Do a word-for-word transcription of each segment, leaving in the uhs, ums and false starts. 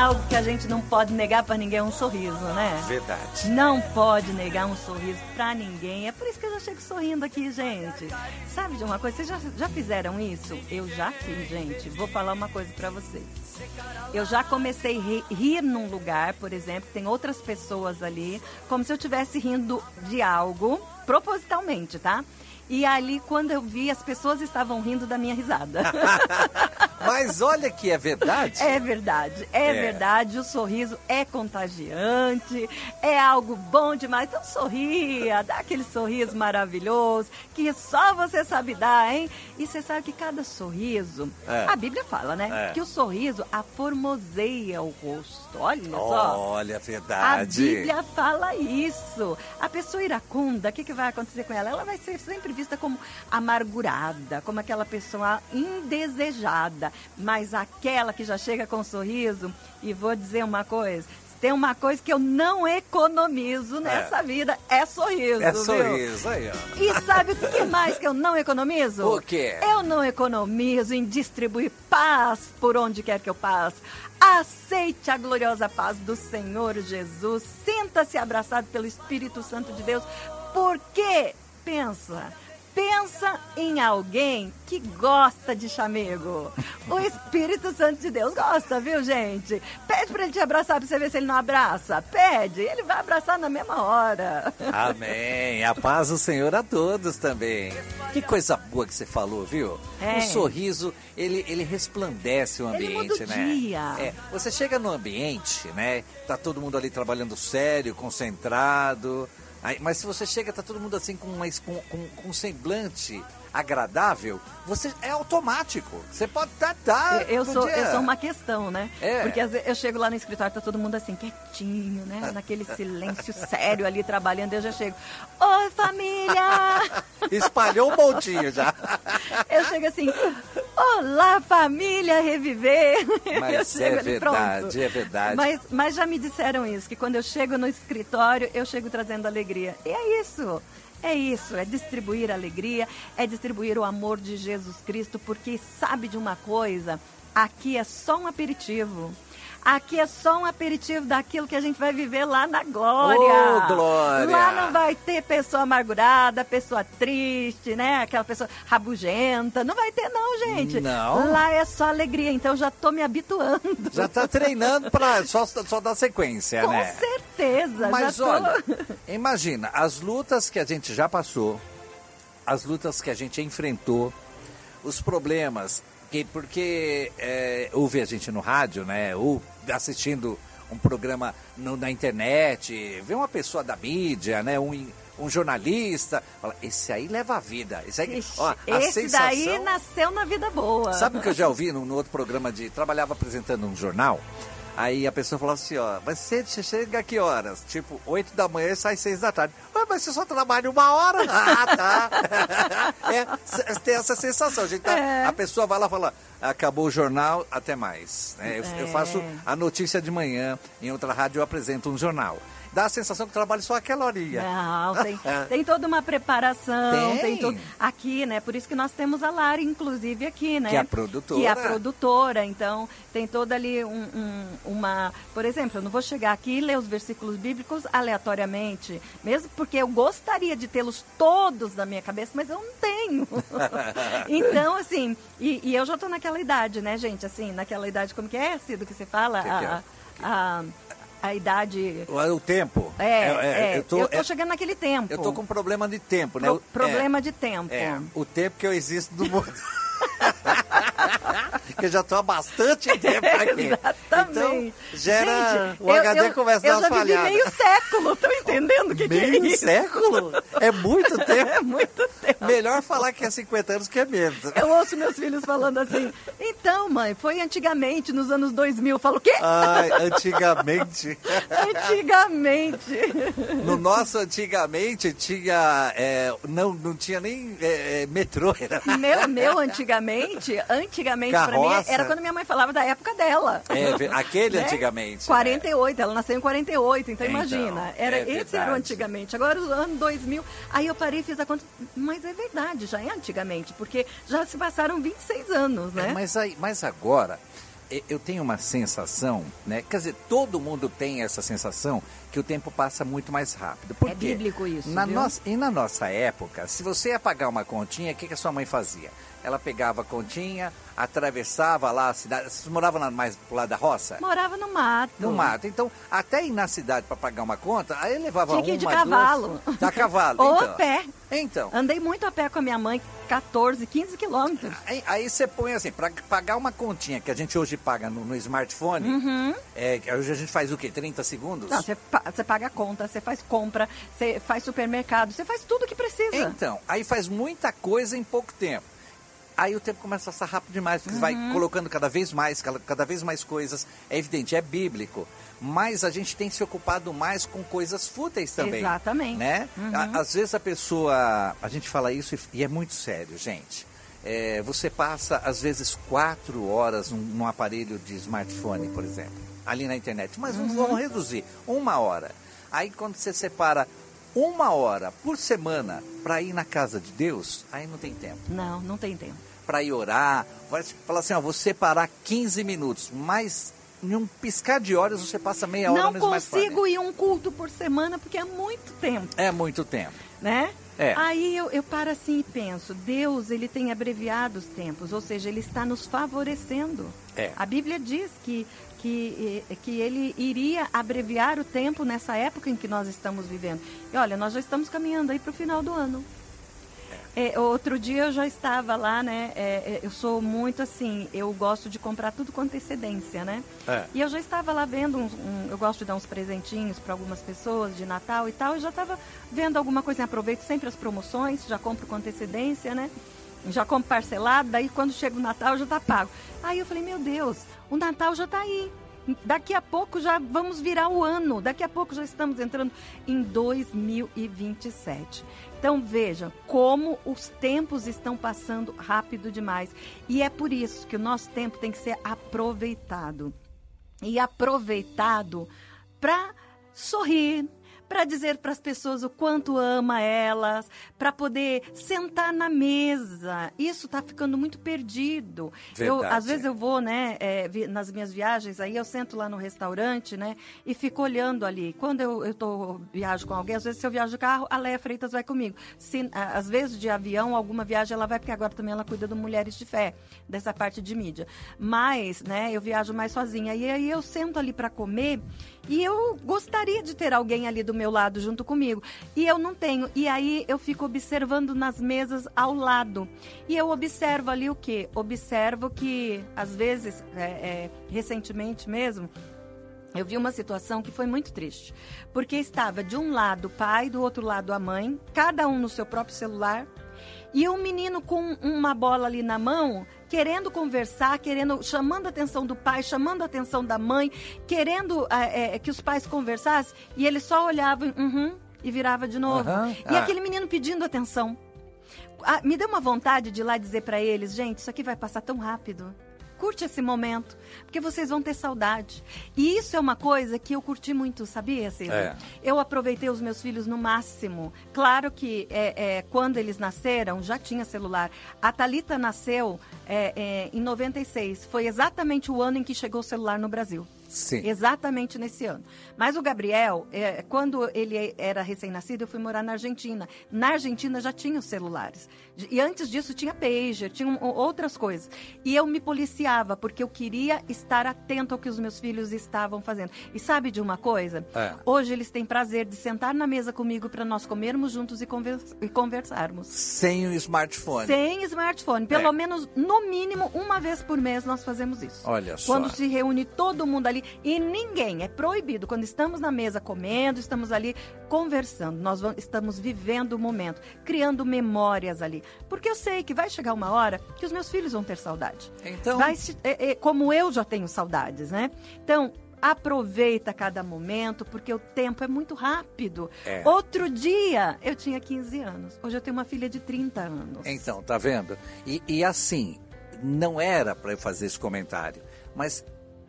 algo que a gente não pode negar pra ninguém, é um sorriso, né? Verdade. Não pode negar um sorriso pra ninguém. É por isso que eu já chego sorrindo aqui, gente. Sabe de uma coisa? Vocês já, já fizeram isso? Eu já fiz, gente. Vou falar uma coisa pra vocês. Eu já comecei a rir, rir num lugar, por exemplo, tem outras pessoas ali, como se eu estivesse rindo de algo, propositalmente, tá? E ali, quando eu vi, as pessoas estavam rindo da minha risada. Mas olha que é verdade. É verdade, é, é verdade. O sorriso é contagiante, é algo bom demais. Então sorria, dá aquele sorriso maravilhoso, que só você sabe dar, hein? E você sabe que cada sorriso, é. a Bíblia fala, né? É. Que o sorriso aformoseia o rosto. Olha só. Olha, verdade. A Bíblia fala isso. A pessoa iracunda, o que, que vai acontecer com ela? Ela vai ser sempre vista como amargurada, como aquela pessoa indesejada, mas aquela que já chega com um sorriso. E vou dizer uma coisa, tem uma coisa que eu não economizo nessa é. vida, é sorriso, É viu? sorriso, aí, ó. E sabe o que mais que eu não economizo? O quê? Eu não economizo em distribuir paz por onde quer que eu passe. Aceite a gloriosa paz do Senhor Jesus, sinta-se abraçado pelo Espírito Santo de Deus, porque, pensa... Pensa em alguém que gosta de chamego. O Espírito Santo de Deus gosta, viu, gente? Pede pra ele te abraçar pra você ver se ele não abraça. Pede, ele vai abraçar na mesma hora. Amém. A paz do Senhor a todos também. Que coisa boa que você falou, viu? É. O sorriso, ele, ele resplandece o ambiente, ele muda o né? dia. É. Você chega no ambiente, né? Tá todo mundo ali trabalhando sério, concentrado... Aí, mas se você chega, tá todo mundo assim com, uma, com, com, com um semblante agradável, você é automático. Você pode estar... Tá, eu, sou, eu sou uma questão, né? É. Porque às vezes eu chego lá no escritório, tá todo mundo assim, quietinho, né? Naquele silêncio sério ali, trabalhando, eu já chego, oi, família! Espalhou um montinho já. Eu chego assim, olá, família, reviver! Mas é ali, verdade, pronto. é verdade. Mas, mas já me disseram isso, que quando eu chego no escritório, eu chego trazendo alegria. E é isso. É isso, é distribuir alegria, é distribuir o amor de Jesus Cristo, porque sabe de uma coisa? Aqui é só um aperitivo. Aqui é só um aperitivo daquilo que a gente vai viver lá na glória. Oh, glória! Lá não vai ter pessoa amargurada, pessoa triste, né? Aquela pessoa rabugenta. Não vai ter não, gente. Não. Lá é só alegria, então eu já tô me habituando. Já tá treinando para só, só dar sequência, Com né? Com certeza. Mas já tô... olha, imagina, as lutas que a gente já passou, as lutas que a gente enfrentou, os problemas... Porque é, ouve a gente no rádio, né? Ou assistindo um programa no, na internet, vê uma pessoa da mídia, né? Um, um jornalista, fala, esse aí leva a vida. Esse, aí, Ixi, ó, a esse sensação... daí nasceu na vida boa. Sabe o que eu já ouvi no, no outro programa de... Trabalhava apresentando um jornal. Aí a pessoa falou assim, ó, mas você chega a que horas? Tipo, oito da manhã e sai seis da tarde. Ué, mas você só trabalha uma hora? Ah, tá. É, tem essa sensação. A, gente tá, é. a pessoa vai lá e fala, acabou o jornal, até mais. É, eu, é. eu faço a notícia de manhã, em outra rádio eu apresento um jornal. Dá a sensação que trabalho só aquela horinha. Não, tem, tem toda uma preparação. Tem. tem todo, aqui, né? Por isso que nós temos a Lari, inclusive, aqui, né? Que é a produtora. Que é a produtora. Então, tem toda ali um, um, uma... Por exemplo, eu não vou chegar aqui e ler os versículos bíblicos aleatoriamente. Mesmo porque eu gostaria de tê-los todos na minha cabeça, mas eu não tenho. Então, assim... E, e eu já tô naquela idade, né, gente? Assim, naquela idade, como que é, Cido, que você fala? Que a, que é? a, a, a idade... O, o tempo. É, é, é, eu tô, eu tô é, chegando naquele tempo. Eu tô com problema de tempo, né? Pro, problema é, de tempo. É, o tempo que eu existo no mundo. Que eu já estou há bastante tempo aqui. Exatamente. Então, gera... Gente, o H D eu, eu, começa a dar uma falhada. Eu já vivi meio século, estão entendendo o que, que é isso? Meio século? É muito tempo. É muito tempo. Melhor falar que é cinquenta anos que é menos. Eu ouço meus filhos falando assim, então, mãe, foi antigamente, nos anos dois mil. Eu falo, o quê? Ai, antigamente. Antigamente. No nosso antigamente tinha, é, não, não tinha nem é, metrô. Era... Meu, meu antigamente, antigamente para mim, era quando minha mãe falava da época dela. É, aquele né? antigamente. quarenta e oito, né? Ela nasceu em quarenta e oito, então, então imagina. Era, é esse era o antigamente. Agora, o ano dois mil, aí eu parei e fiz a conta, mas é verdade, já é antigamente, porque já se passaram vinte e seis anos, né? É, mas, aí, mas agora, eu tenho uma sensação, né? Quer dizer, todo mundo tem essa sensação que o tempo passa muito mais rápido. Por É quê? bíblico isso, na viu? nossa, E na nossa época, se você ia pagar uma continha, o que, que a sua mãe fazia? Ela pegava a continha, atravessava lá a cidade. Vocês moravam lá mais pro lado da roça? Morava no mato. No mato. Então, até ir na cidade para pagar uma conta, aí levava Tinha que ir uma, de cavalo. duas... Da cavalo. Ou então. a pé. Então. Andei muito a pé com a minha mãe, catorze, quinze quilômetros. Aí, aí você põe assim, para pagar uma continha que a gente hoje paga no, no smartphone, Uhum. é, hoje a gente faz o quê? trinta segundos? Não, você, pa- você paga a conta, você faz compra, você faz supermercado, você faz tudo que precisa. Então, aí faz muita coisa em pouco tempo. Aí o tempo começa a passar rápido demais, porque Uhum. você vai colocando cada vez mais, cada, cada vez mais coisas. É evidente, é bíblico. Mas a gente tem se ocupado mais com coisas fúteis também. Exatamente. Né? Uhum. A- Às vezes a pessoa... A gente fala isso e, e é muito sério, gente. É, você passa, às vezes, quatro horas num, num aparelho de smartphone, por exemplo. Ali na internet. Mas Uhum. vamos reduzir. Uma hora. Aí quando você separa... Uma hora por semana para ir na casa de Deus, aí não tem tempo. Não, não tem tempo. Para ir orar, vai falar assim, ó, vou separar quinze minutos, mas em um piscar de olhos você passa meia hora Não no smartphone. consigo ir um culto por semana porque é muito tempo, É muito tempo. né? É. Aí eu, eu paro assim e penso, Deus, ele tem abreviado os tempos, ou seja, ele está nos favorecendo. É. A Bíblia diz que, que, eh, que ele iria abreviar o tempo nessa época em que nós estamos vivendo. E olha, nós já estamos caminhando aí para o final do ano. É, outro dia eu já estava lá, né? É, é, eu sou muito assim, eu gosto de comprar tudo com antecedência, né? É. E eu já estava lá vendo, um, um, eu gosto de dar uns presentinhos para algumas pessoas de Natal e tal. Eu já estava vendo alguma coisa, aproveito sempre as promoções, já compro com antecedência, né? Já compro parcelado, daí quando chega o Natal já tá pago. Aí eu falei, meu Deus, o Natal já tá aí. Daqui a pouco já vamos virar o ano. Daqui a pouco já estamos entrando em dois mil e vinte e sete. Então vejam como os tempos estão passando rápido demais. E é por isso que o nosso tempo tem que ser aproveitado. E aproveitado para sorrir, para dizer para as pessoas o quanto ama elas, para poder sentar na mesa. Isso está ficando muito perdido. Eu, Verdade. às vezes eu vou, né, é, vi- nas minhas viagens, aí eu sento lá no restaurante, né, e fico olhando ali. Quando eu, eu tô, viajo com alguém, às vezes se eu viajo de carro, a Leia Freitas vai comigo. Se, a- às vezes de avião, alguma viagem ela vai, porque agora também ela cuida do Mulheres de Fé, dessa parte de mídia. Mas, né, eu viajo mais sozinha. E aí eu sento ali para comer e eu gostaria de ter alguém ali do meu lado junto comigo. E eu não tenho. E aí eu fico observando nas mesas ao lado. E eu observo ali o quê? Observo que, às vezes, é, é, recentemente mesmo, eu vi uma situação que foi muito triste. Porque estava de um lado o pai, do outro lado a mãe, cada um no seu próprio celular. E um menino com uma bola ali na mão, querendo conversar, querendo, chamando a atenção do pai, chamando a atenção da mãe, querendo é, é, que os pais conversassem, e ele só olhava uhum, e virava de novo. Aham. E Ah. aquele menino pedindo atenção. Ah, me deu uma vontade de ir lá dizer para eles, gente, isso aqui vai passar tão rápido. Curte esse momento, porque vocês vão ter saudade. E isso é uma coisa que eu curti muito, sabia, Cida? É. Eu aproveitei os meus filhos no máximo. Claro que é, é, quando eles nasceram, já tinha celular. A Thalita nasceu é, é, em noventa e seis. Foi exatamente o ano em que chegou o celular no Brasil. Sim. Exatamente nesse ano. Mas o Gabriel, é, quando ele era recém-nascido, eu fui morar na Argentina. Na Argentina já tinha os celulares. E antes disso tinha pager, tinha um, outras coisas. E eu me policiava, porque eu queria estar atento ao que os meus filhos estavam fazendo. E sabe de uma coisa? É. Hoje eles têm prazer de sentar na mesa comigo para nós comermos juntos e, convers- e conversarmos. Sem o smartphone. Sem smartphone. Pelo É. menos, no mínimo, uma vez por mês nós fazemos isso. Olha só. Quando se reúne todo mundo ali e ninguém, é proibido. Quando estamos na mesa comendo, estamos ali conversando. Nós vamos, estamos vivendo o momento, criando memórias ali. Porque eu sei que vai chegar uma hora que os meus filhos vão ter saudade. Então... Vai se- é, é, como eu já tenho saudades, né? Então, aproveita cada momento, porque o tempo é muito rápido. É. Outro dia, eu tinha quinze anos. Hoje eu tenho uma filha de trinta anos. Então, tá vendo? E, e assim, não era para eu fazer esse comentário, mas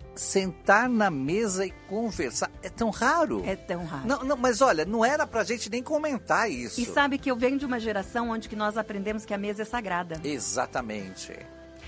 sentar na mesa e conversar é tão raro. É tão raro. Não, não, mas olha, não era pra gente nem comentar isso. E sabe que eu venho de uma geração onde que nós aprendemos que a mesa é sagrada. Exatamente.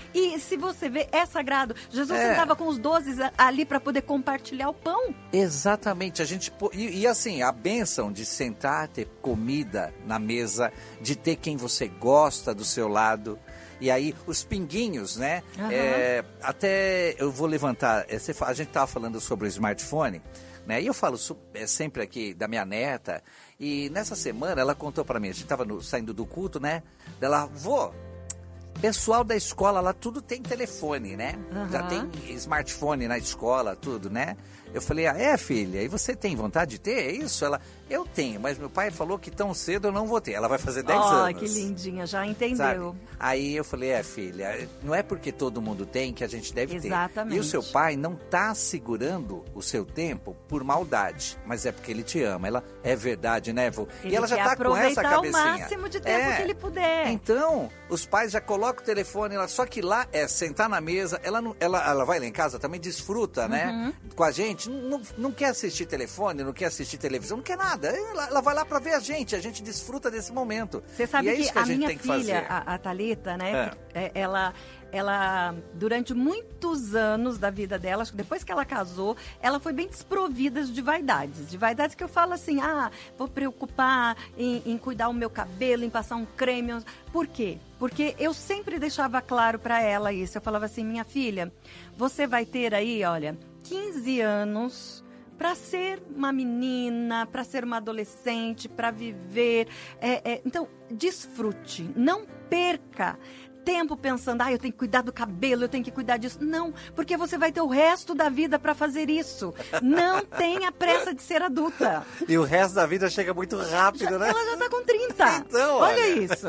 E se você vê, é sagrado. Jesus É. sentava com os doze ali para poder compartilhar o pão. Exatamente, a gente e, e assim, a bênção de sentar, ter comida na mesa, de ter quem você gosta do seu lado. E aí, os pinguinhos, né? Uhum. É, até eu vou levantar, a gente estava falando sobre o smartphone, né? E eu falo é, sempre aqui da minha neta, e nessa semana ela contou para mim, a gente estava saindo do culto, né? Ela, vô, pessoal da escola lá, tudo tem telefone, né? Uhum. Já tem smartphone na escola, tudo, né? Eu falei, ah, é, filha? E você tem vontade de ter? É isso? Ela, eu tenho, mas meu pai falou que tão cedo eu não vou ter. Ela vai fazer dez oh, anos. Que lindinha, já entendeu. Sabe? Aí eu falei, é, filha, não é porque todo mundo tem que a gente deve Exatamente. ter. E o seu pai não tá segurando o seu tempo por maldade, mas é porque ele te ama. Ela, é verdade, né, vô? Ele e ela já quer tá com essa aproveitar cabecinha. o máximo de tempo é. que ele puder. Então, os pais já colocam o telefone lá, só que lá é sentar na mesa, ela, não, ela, ela vai lá em casa, também desfruta, Uhum. né, com a gente, não, não quer assistir telefone, não quer assistir televisão, não quer nada. Ela, ela vai lá pra ver a gente, a gente desfruta desse momento. Você sabe e é que, isso que a, a gente minha tem que filha, fazer. a, a Thalita, né, É. é, ela... Ela, durante muitos anos da vida dela, acho que depois que ela casou, ela foi bem desprovida de vaidades. De vaidades que eu falo assim, ah, vou preocupar em, em cuidar o meu cabelo, em passar um creme. Por quê? Porque eu sempre deixava claro para ela isso. Eu falava assim, minha filha, você vai ter aí, olha, quinze anos... para ser uma menina, para ser uma adolescente, para viver. É, é, então, desfrute, não perca tempo pensando, ah, eu tenho que cuidar do cabelo, eu tenho que cuidar disso. Não, porque você vai ter o resto da vida para fazer isso. Não tenha pressa de ser adulta. E o resto da vida chega muito rápido, já, né? Ela já está com trinta. Então, olha, olha isso.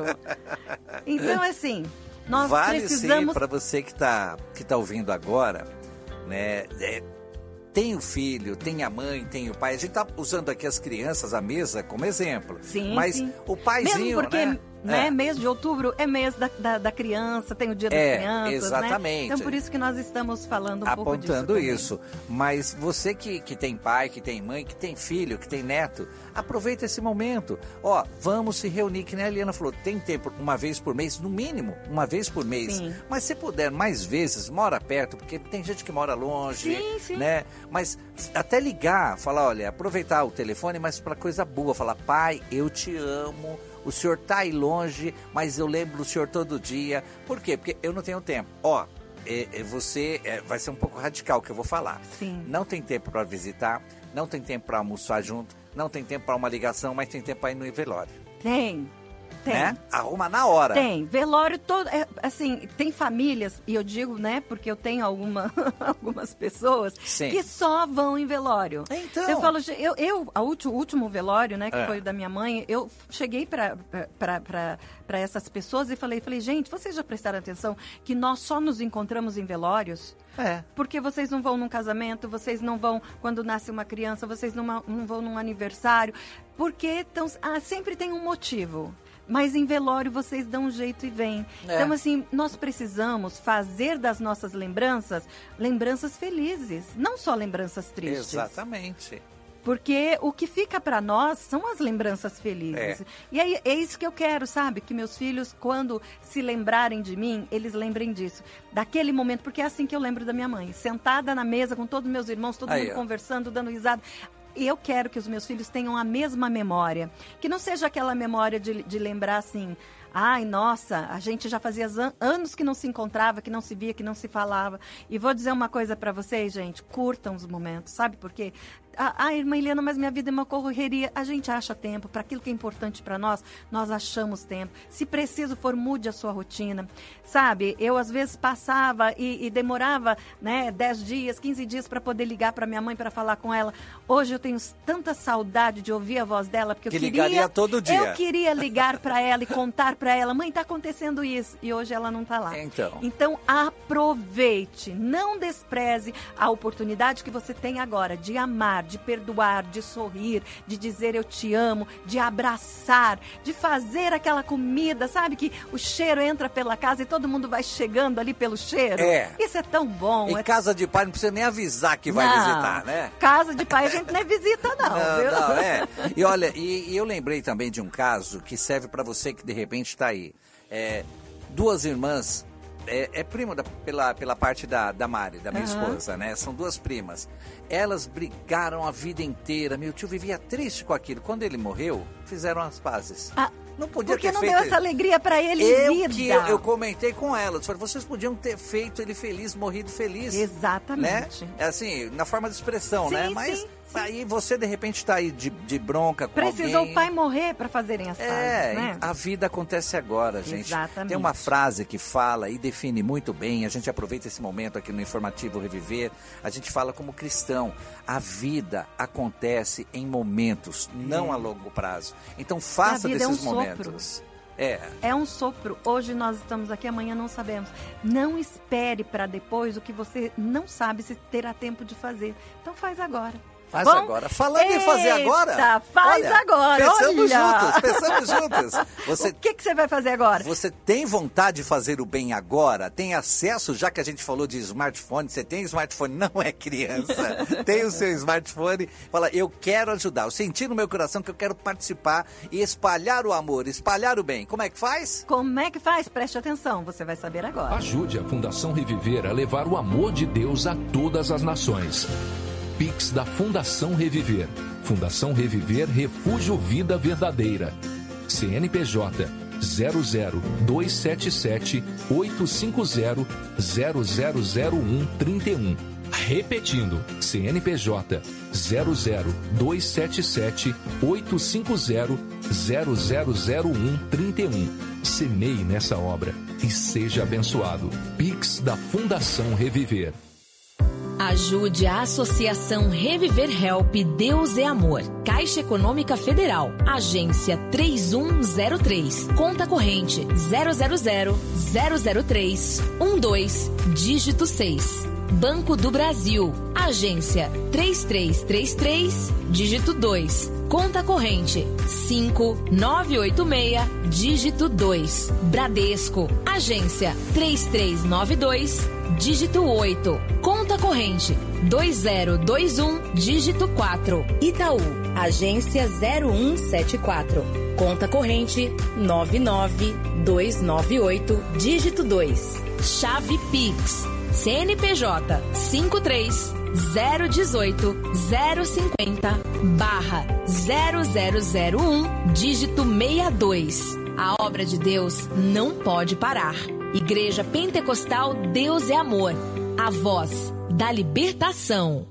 Então, assim, nós vale precisamos... sim, para você que está que tá ouvindo agora, né? É, tem o filho, tem a mãe, tem o pai. A gente tá usando aqui as crianças, a mesa, como exemplo. Sim, mas sim. o paizinho, mesmo porque, né? né, É. mês de outubro é mês da, da, da criança, tem o dia das É, crianças, exatamente. né? Então, por isso que nós estamos falando um pouco disso Apontando também. isso. Mas você que, que tem pai, que tem mãe, que tem filho, que tem neto, aproveita esse momento. Ó, vamos se reunir, que nem a Eliana falou, tem tempo uma vez por mês, no mínimo, uma vez por mês. Sim. Mas se puder mais vezes, mora perto, porque tem gente que mora longe, Sim, sim. né? Mas até ligar, falar, olha, aproveitar o telefone, mas para coisa boa, falar, pai, eu te amo. O senhor tá aí longe, mas eu lembro o senhor todo dia. Por quê? Porque eu não tenho tempo. Ó, é, é, você é, vai ser um pouco radical o que eu vou falar. Sim. Não tem tempo para visitar, não tem tempo para almoçar junto, não tem tempo para uma ligação, mas tem tempo para ir no velório. Tem, tem. Né? Arruma na hora. Tem, velório todo, é, assim, tem famílias, e eu digo, né, porque eu tenho alguma, algumas pessoas Sim. que só vão em velório. Então. Eu falo, eu, eu a último, o último velório, né, que É. foi o da minha mãe, eu cheguei para essas pessoas e falei, falei, gente, vocês já prestaram atenção que nós só nos encontramos em velórios? É. Porque vocês não vão num casamento, vocês não vão quando nasce uma criança, vocês não, não vão num aniversário, porque tão, ah, sempre tem um motivo. Mas em velório vocês dão um jeito e vêm. É. Então, assim, nós precisamos fazer das nossas lembranças, lembranças felizes, não só lembranças tristes. Exatamente. Porque o que fica para nós são as lembranças felizes. É. E aí, é isso que eu quero, sabe? Que meus filhos, quando se lembrarem de mim, eles lembrem disso. Daquele momento, porque é assim que eu lembro da minha mãe. Sentada na mesa com todos os meus irmãos, todo Aí, mundo ó. conversando, dando risada. E eu quero que os meus filhos tenham a mesma memória. Que não seja aquela memória de, de lembrar assim... Ai, nossa, a gente já fazia an- anos que não se encontrava, que não se via, que não se falava. E vou dizer uma coisa pra vocês, gente, curtam os momentos, sabe por quê? Ah, ah, irmã Eliana, mas minha vida é uma correria. A gente acha tempo, para aquilo que é importante para nós, nós achamos tempo. Se preciso for, mude a sua rotina. Sabe, eu às vezes passava e, e demorava, né, dez dias, quinze dias para poder ligar para minha mãe, para falar com ela. Hoje eu tenho tanta saudade de ouvir a voz dela, porque eu Que queria... ligaria todo dia. Eu queria ligar para ela e contar para ela, mãe, tá acontecendo isso. E hoje ela não tá lá. Então. Então, aproveite, não despreze a oportunidade que você tem agora de amar, de perdoar, de sorrir, de dizer eu te amo, de abraçar, de fazer aquela comida, sabe? Que o cheiro entra pela casa e todo mundo vai chegando ali pelo cheiro. É. Isso é tão bom. Em é... casa de pai não precisa nem avisar que vai Não, visitar, né? Casa de pai a gente não é visita não, viu? Não, é. E olha, e, e eu lembrei também de um caso que serve para você que de repente está aí. É, duas irmãs é, é primo da, pela, pela parte da, da Mari, da minha Uhum. esposa, né? São duas primas. Elas brigaram a vida inteira. Meu tio vivia triste com aquilo. Quando ele morreu, fizeram as pazes. Ah, Não podia porque ter não feito... deu essa alegria pra ele Eu em vida. que eu, eu comentei com elas, falei, vocês podiam ter feito ele feliz, morrido feliz. Exatamente. Né? É assim, na forma de expressão, Sim, né? Mas sim, sim. aí você de repente tá aí de, de bronca com Precisou alguém. o pai morrer pra fazerem as É, pazes, né? a vida acontece agora, gente. Exatamente. Tem uma frase que fala e define muito bem, a gente aproveita esse momento aqui no Informativo Reviver, a gente fala como cristão, a vida acontece em momentos, não a longo prazo. Então faça A vida é um desses sopro. momentos. É, É um sopro. Hoje nós estamos aqui, amanhã não sabemos. Não espere para depois o que você não sabe se terá tempo de fazer. Então faz agora. faz Bom? agora. Falando em fazer agora. Eita, faz olha, agora, Pensamos olha. juntos, pensamos juntos. Você O que, que você vai fazer agora? Você tem vontade de fazer o bem agora? Tem acesso, já que a gente falou de smartphone, você tem smartphone, não é criança, tem o seu smartphone, fala, eu quero ajudar, eu senti no meu coração que eu quero participar e espalhar o amor, espalhar o bem. Como é que faz? Como é que faz? Preste atenção, você vai saber agora. Ajude a Fundação Reviver a levar o amor de Deus a todas as nações. Pix da Fundação Reviver. Fundação Reviver Refúgio Vida Verdadeira. C N P J zero zero dois sete sete oito cinco zero zero zero zero um três um. Repetindo, C N P J zero zero dois sete sete oito cinco zero zero zero zero um três um. Semeie nessa obra e seja abençoado. Pix da Fundação Reviver. Ajude a Associação Reviver Help Deus é Amor. Caixa Econômica Federal. Agência três um zero três. Conta corrente zero zero zero zero zero três um dois, dígito seis. Banco do Brasil. Agência três três três três, dígito dois. Conta corrente cinco nove oito seis, dígito dois. Bradesco. Agência três três nove dois, dígito oito. Conta corrente dois zero dois um, dígito quatro. Itaú. Agência zero um sete quatro. Conta corrente nove nove dois nove oito, dígito dois. Chave Pix. C N P J cinco três zero dezoito zero cinquenta barra zero zero zero um, dígito sessenta e dois. A obra de Deus não pode parar. Igreja Pentecostal Deus é Amor. A voz da libertação.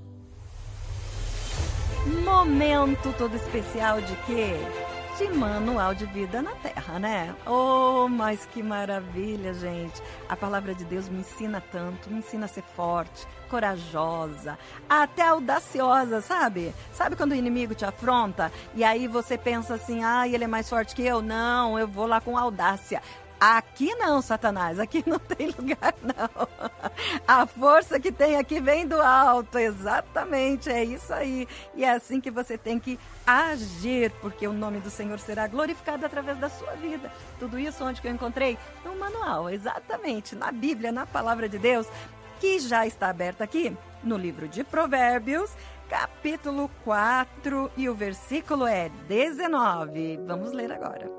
Momento todo especial de quê? De manual de vida na Terra, né? Oh, mas que maravilha, gente. A palavra de Deus me ensina tanto, me ensina a ser forte, corajosa, até audaciosa, sabe? Sabe quando o inimigo te afronta e aí você pensa assim, ah, ele é mais forte que eu? Não, eu vou lá com audácia. Aqui não, Satanás, aqui não tem lugar, não. A força que tem aqui vem do alto, exatamente, é isso aí. E é assim que você tem que agir, porque o nome do Senhor será glorificado através da sua vida. Tudo isso onde que eu encontrei? No manual, exatamente, na Bíblia, na Palavra de Deus, que já está aberta aqui no livro de Provérbios, capítulo quatro, e o versículo é dezenove. Vamos ler agora.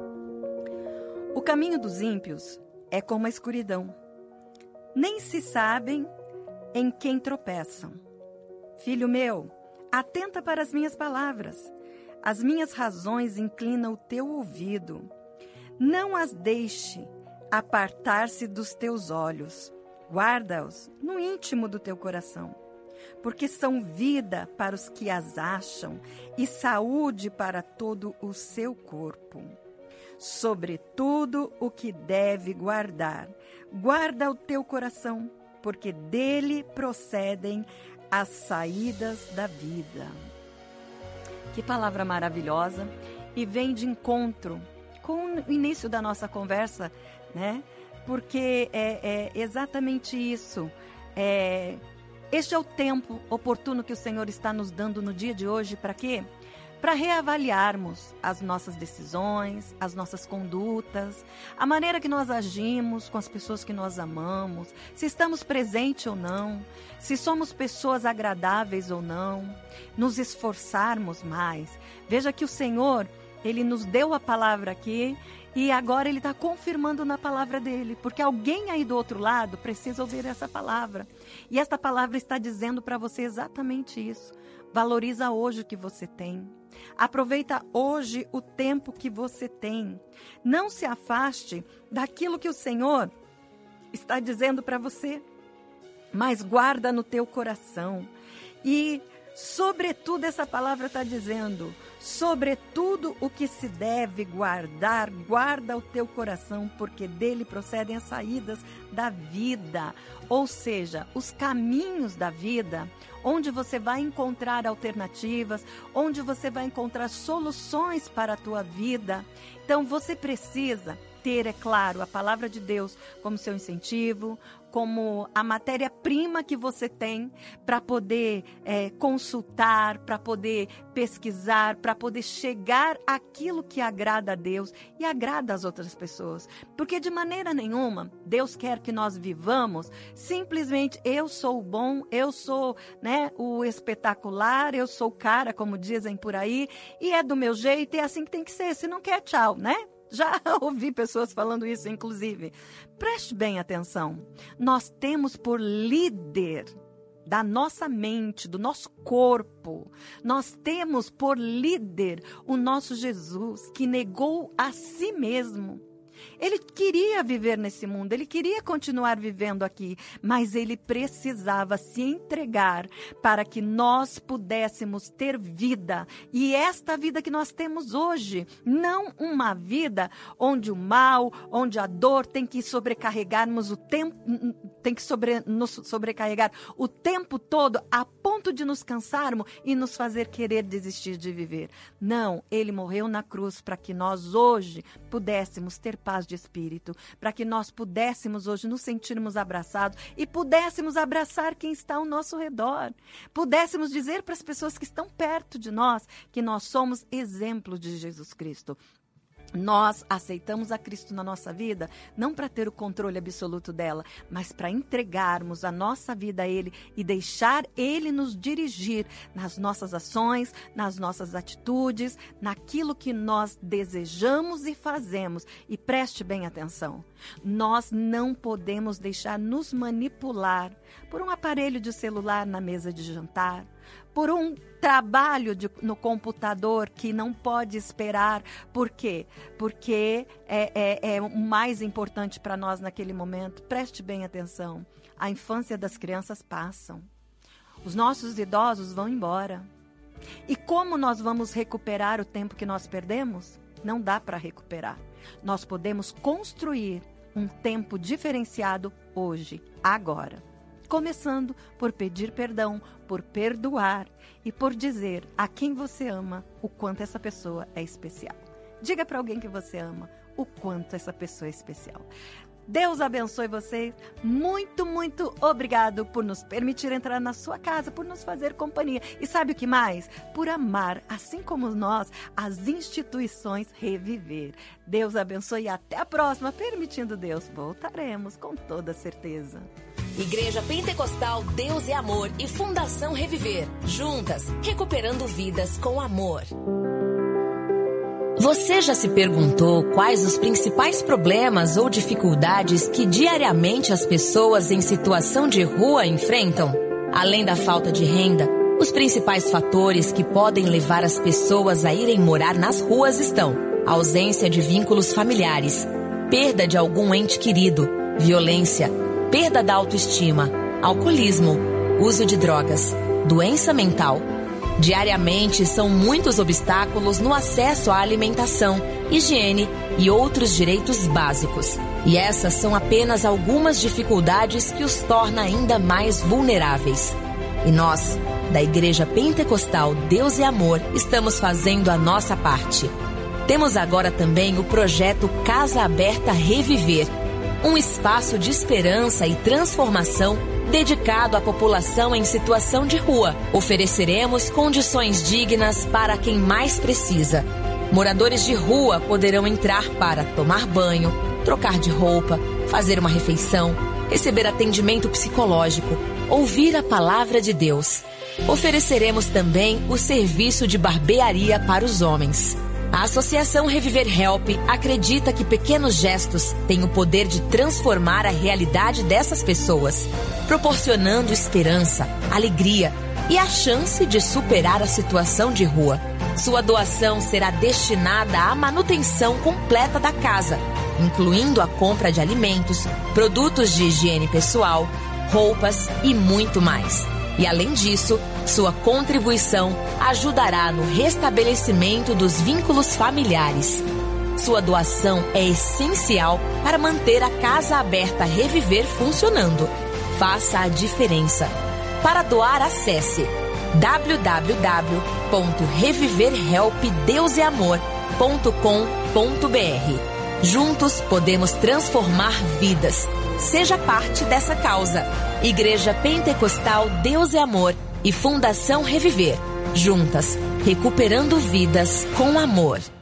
O caminho dos ímpios é como a escuridão. Nem se sabem em quem tropeçam. Filho meu, atenta para as minhas palavras. As minhas razões inclinam o teu ouvido. Não as deixe apartar-se dos teus olhos. Guarda-os no íntimo do teu coração. Porque são vida para os que as acham e saúde para todo o seu corpo. Sobretudo o que deve guardar. Guarda o teu coração, porque dele procedem as saídas da vida. Que palavra maravilhosa! E vem de encontro com o início da nossa conversa, né? Porque é, é exatamente isso. É, este é o tempo oportuno que o Senhor está nos dando no dia de hoje. Para quê? Para reavaliarmos as nossas decisões, as nossas condutas, a maneira que nós agimos com as pessoas que nós amamos, se estamos presentes ou não, se somos pessoas agradáveis ou não, nos esforçarmos mais. Veja que o Senhor, Ele nos deu a palavra aqui E agora ele está confirmando na palavra dele, porque alguém aí do outro lado precisa ouvir essa palavra. E esta palavra está dizendo para você exatamente isso. Valoriza hoje o que você tem. Aproveita hoje o tempo que você tem. Não se afaste daquilo que o Senhor está dizendo para você, mas guarda no teu coração. E, sobretudo, essa palavra está dizendo, sobretudo o que se deve guardar, guarda o teu coração, porque dele procedem as saídas da vida. Ou seja, os caminhos da vida, onde você vai encontrar alternativas, onde você vai encontrar soluções para a tua vida. Então, você precisa ter, é claro, a palavra de Deus como seu incentivo, como a matéria-prima que você tem para poder é, consultar, para poder pesquisar, para poder chegar àquilo que agrada a Deus e agrada às outras pessoas. Porque de maneira nenhuma Deus quer que nós vivamos simplesmente eu sou o bom, eu sou, né, o espetacular, eu sou o cara, como dizem por aí, e é do meu jeito, é assim que tem que ser, se não quer, tchau, né? Já ouvi pessoas falando isso, inclusive. Preste bem atenção. Nós temos por líder da nossa mente, do nosso corpo, nós temos por líder o nosso Jesus, que negou a si mesmo. Ele queria viver nesse mundo, ele queria continuar vivendo aqui, mas ele precisava se entregar para que nós pudéssemos ter vida. E esta vida que nós temos hoje, não uma vida onde o mal, onde a dor tem que sobrecarregarmos o tempo, tem que sobre, nos sobrecarregar o tempo todo a ponto de nos cansarmos e nos fazer querer desistir de viver. Não, ele morreu na cruz para que nós hoje pudéssemos ter paz de espírito, para que nós pudéssemos hoje nos sentirmos abraçados e pudéssemos abraçar quem está ao nosso redor, pudéssemos dizer para as pessoas que estão perto de nós que nós somos exemplo de Jesus Cristo. Nós aceitamos a Cristo na nossa vida, não para ter o controle absoluto dela, mas para entregarmos a nossa vida a Ele e deixar Ele nos dirigir nas nossas ações, nas nossas atitudes, naquilo que nós desejamos e fazemos. E preste bem atenção, nós não podemos deixar nos manipular por um aparelho de celular na mesa de jantar, por um trabalho de, no computador que não pode esperar. Por quê? Porque é, é, é o mais importante para nós naquele momento. Preste bem atenção. A infância das crianças passam. Os nossos idosos vão embora. E como nós vamos recuperar o tempo que nós perdemos? Não dá para recuperar. Nós podemos construir um tempo diferenciado hoje, agora. Começando por pedir perdão, por perdoar e por dizer a quem você ama o quanto essa pessoa é especial. Diga para alguém que você ama o quanto essa pessoa é especial. Deus abençoe vocês. Muito, muito obrigado por nos permitir entrar na sua casa, por nos fazer companhia. E sabe o que mais? Por amar, assim como nós, as instituições Reviver. Deus abençoe e até a próxima. Permitindo Deus, voltaremos com toda certeza. Igreja Pentecostal Deus é Amor e Fundação Reviver. Juntas, recuperando vidas com amor. Você já se perguntou quais os principais problemas ou dificuldades que diariamente as pessoas em situação de rua enfrentam? Além da falta de renda, os principais fatores que podem levar as pessoas a irem morar nas ruas estão: a ausência de vínculos familiares, perda de algum ente querido, violência, perda da autoestima, alcoolismo, uso de drogas, doença mental. Diariamente são muitos obstáculos no acesso à alimentação, higiene e outros direitos básicos. E essas são apenas algumas dificuldades que os torna ainda mais vulneráveis. E nós, da Igreja Pentecostal Deus é Amor, estamos fazendo a nossa parte. Temos agora também o projeto Casa Aberta Reviver, um espaço de esperança e transformação dedicado à população em situação de rua. Ofereceremos condições dignas para quem mais precisa. Moradores de rua poderão entrar para tomar banho, trocar de roupa, fazer uma refeição, receber atendimento psicológico, ouvir a palavra de Deus. Ofereceremos também o serviço de barbearia para os homens. A Associação Reviver Help acredita que pequenos gestos têm o poder de transformar a realidade dessas pessoas, proporcionando esperança, alegria e a chance de superar a situação de rua. Sua doação será destinada à manutenção completa da casa, incluindo a compra de alimentos, produtos de higiene pessoal, roupas e muito mais. E além disso, sua contribuição ajudará no restabelecimento dos vínculos familiares. Sua doação é essencial para manter a Casa Aberta Reviver funcionando. Faça a diferença. Para doar, acesse w w w ponto reviver help deus e amor ponto com ponto b r. Juntos podemos transformar vidas. Seja parte dessa causa. Igreja Pentecostal Deus e Amor e Fundação Reviver. Juntas, recuperando vidas com amor.